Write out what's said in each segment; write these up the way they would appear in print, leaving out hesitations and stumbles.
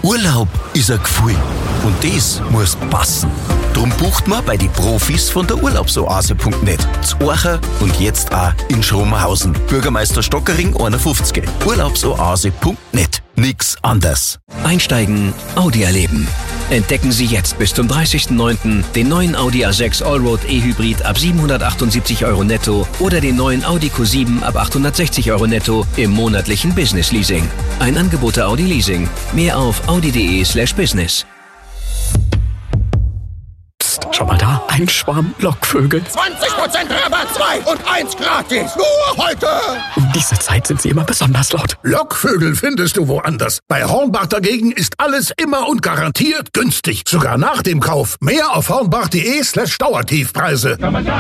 Urlaub ist ein Gefühl und das muss passen. Drum bucht man bei den Profis von der Urlaubsoase.net. Zu Orcha und jetzt auch in Schromenhausen. Bürgermeister Stockering 51. Urlaubsoase.net. Nix anders. Einsteigen, Audi erleben. Entdecken Sie jetzt bis zum 30.09. den neuen Audi A6 Allroad E-Hybrid ab 778 € netto oder den neuen Audi Q7 ab 860 € netto im monatlichen Business Leasing. Ein Angebot der Audi Leasing. Mehr auf audi.de/business. Schau mal da, ein Schwarm Lockvögel. 20% Rabatt, 2 und 1 gratis. Nur heute. Um diese Zeit sind sie immer besonders laut. Lockvögel findest du woanders. Bei Hornbach dagegen ist alles immer und garantiert günstig. Sogar nach dem Kauf. Mehr auf hornbach.de/Dauertiefpreise.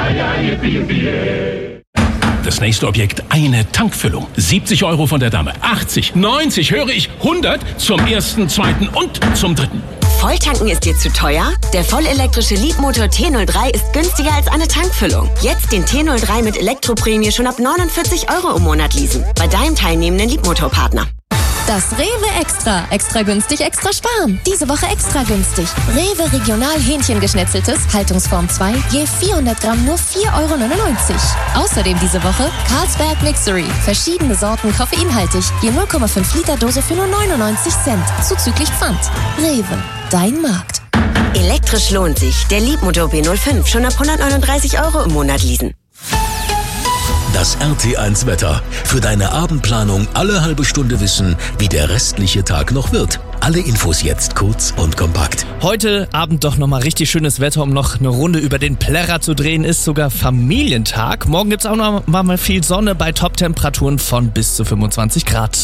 Das nächste Objekt, eine Tankfüllung. 70 € von der Dame, 80, 90, höre ich, 100 zum ersten, zweiten und zum dritten. Volltanken ist dir zu teuer? Der vollelektrische Leapmotor T03 ist günstiger als eine Tankfüllung. Jetzt den T03 mit Elektroprämie schon ab 49 € im Monat leasen. Bei deinem teilnehmenden Leapmotor-Partner. Das Rewe Extra. Extra günstig, extra sparen. Diese Woche extra günstig. Rewe Regional Hähnchengeschnetzeltes, Haltungsform 2, je 400 Gramm nur 4,99 €. Außerdem diese Woche Carlsberg Mixery. Verschiedene Sorten koffeinhaltig. Je 0,5 Liter Dose für nur 99 Cent. Zuzüglich Pfand. Rewe. Dein Markt. Elektrisch lohnt sich. Der Leapmotor B05 schon ab 139 € im Monat leasen. Das RT1 Wetter. Für deine Abendplanung alle halbe Stunde wissen, wie der restliche Tag noch wird. Alle Infos jetzt kurz und kompakt. Heute Abend doch nochmal richtig schönes Wetter, um noch eine Runde über den Plärrer zu drehen. Ist sogar Familientag. Morgen gibt's auch noch mal viel Sonne bei Top-Temperaturen von bis zu 25 Grad.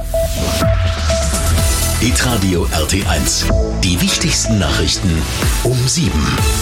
Hitradio RT1. Die wichtigsten Nachrichten um 7.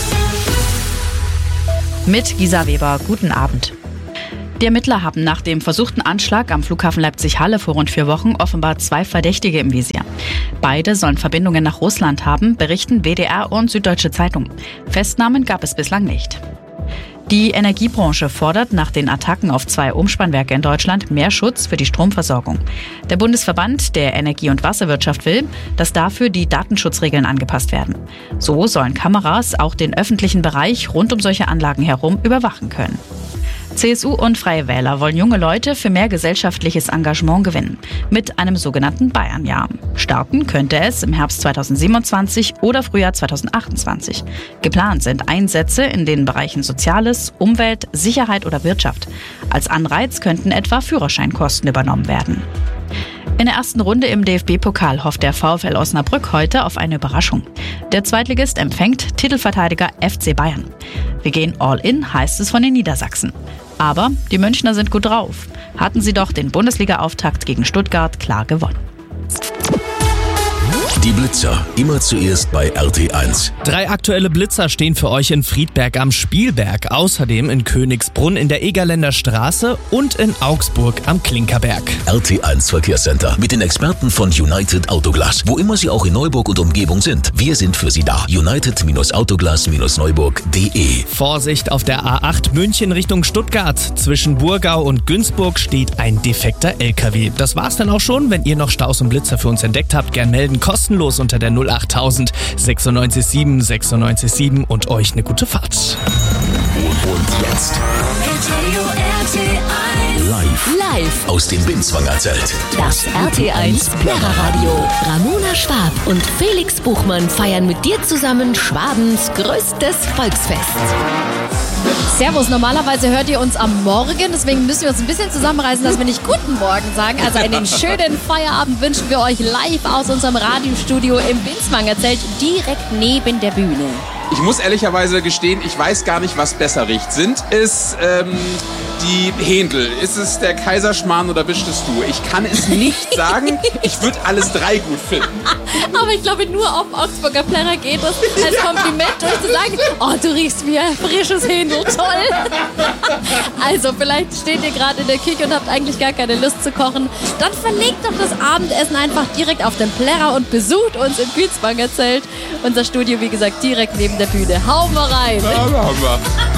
Mit Gisa Weber. Guten Abend. Die Ermittler haben nach dem versuchten Anschlag am Flughafen Leipzig-Halle vor rund 4 Wochen offenbar 2 Verdächtige im Visier. Beide sollen Verbindungen nach Russland haben, berichten WDR und Süddeutsche Zeitung. Festnahmen gab es bislang nicht. Die Energiebranche fordert nach den Attacken auf 2 Umspannwerke in Deutschland mehr Schutz für die Stromversorgung. Der Bundesverband der Energie- und Wasserwirtschaft will, dass dafür die Datenschutzregeln angepasst werden. So sollen Kameras auch den öffentlichen Bereich rund um solche Anlagen herum überwachen können. CSU und Freie Wähler wollen junge Leute für mehr gesellschaftliches Engagement gewinnen. Mit einem sogenannten Bayernjahr. Starten könnte es im Herbst 2027 oder Frühjahr 2028. Geplant sind Einsätze in den Bereichen Soziales, Umwelt, Sicherheit oder Wirtschaft. Als Anreiz könnten etwa Führerscheinkosten übernommen werden. In der ersten Runde im DFB-Pokal hofft der VfL Osnabrück heute auf eine Überraschung. Der Zweitligist empfängt Titelverteidiger FC Bayern. Wir gehen all in, heißt es von den Niedersachsen. Aber die Münchner sind gut drauf. Hatten sie doch den Bundesliga-Auftakt gegen Stuttgart klar gewonnen. Die Blitzer, immer zuerst bei RT1. 3 aktuelle Blitzer stehen für euch in Friedberg am Spielberg, außerdem in Königsbrunn in der Egerländer Straße und in Augsburg am Klinkerberg. RT1 Verkehrscenter mit den Experten von United Autoglas. Wo immer sie auch in Neuburg und Umgebung sind, wir sind für sie da. United-Autoglas-Neuburg.de. Vorsicht auf der A8 München Richtung Stuttgart. Zwischen Burgau und Günzburg steht ein defekter LKW. Das war's dann auch schon. Wenn ihr noch Staus und Blitzer für uns entdeckt habt, gern melden. Kostenlos unter der 08000 967 967 und euch eine gute Fahrt. Und jetzt live aus dem Binswanger Zelt. Das RT1 Plärrerradio. Ramona Schwab und Felix Buchmann feiern mit dir zusammen Schwabens größtes Volksfest. Servus, normalerweise hört ihr uns am Morgen, deswegen müssen wir uns ein bisschen zusammenreißen, dass wir nicht Guten Morgen sagen. Also einen schönen Feierabend wünschen wir euch live aus unserem Radiostudio im Binswanger Zelt, direkt neben der Bühne. Ich muss ehrlicherweise gestehen, ich weiß gar nicht, was besser riecht. Sind es die Händel? Ist es der Kaiserschmarrn oder bist es du? Ich kann es nicht sagen. Ich würde alles 3 gut finden. Aber ich glaube, nur auf Augsburger Plärrer geht es als Kompliment durch zu sagen, oh, du riechst wie ein frisches Händel, toll. Also vielleicht steht ihr gerade in der Küche und habt eigentlich gar keine Lust zu kochen. Dann verlegt doch das Abendessen einfach direkt auf den Plärrer und besucht uns im Binswanger Zelt. Unser Studio, wie gesagt, direkt neben der Bühne. Hauen wir rein. Ja, haben wir.